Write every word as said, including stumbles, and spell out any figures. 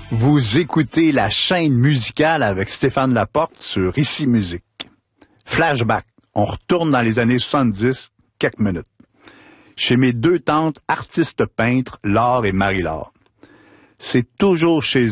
Vous écoutez la chaîne musicale avec Stéphane Laporte sur Ici Musique. Flashback. On retourne dans les années soixante-dix, quelques minutes. Chez mes deux tantes, artistes peintres, Laure et Marie-Laure. C'est toujours chez